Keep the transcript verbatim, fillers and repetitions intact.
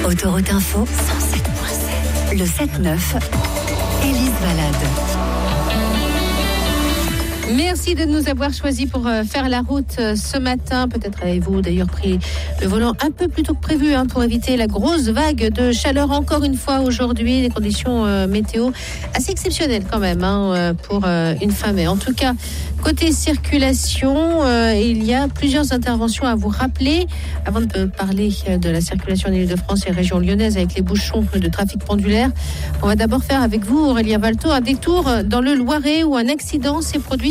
Autoroute Info cent sept point sept. Le sept neuf, Élise Balade. Merci de nous avoir choisis pour euh, faire la route euh, ce matin. Peut-être avez-vous d'ailleurs pris le volant un peu plus tôt que prévu hein, pour éviter la grosse vague de chaleur encore une fois aujourd'hui. Des conditions euh, météo assez exceptionnelles quand même hein, euh, pour euh, une fin mai. En tout cas, côté circulation, euh, il y a plusieurs interventions à vous rappeler. Avant de parler de la circulation en Île-de-France et région lyonnaise avec les bouchons de trafic pendulaire, on va d'abord faire avec vous, Aurélien Valto, un détour dans le Loiret où un accident s'est produit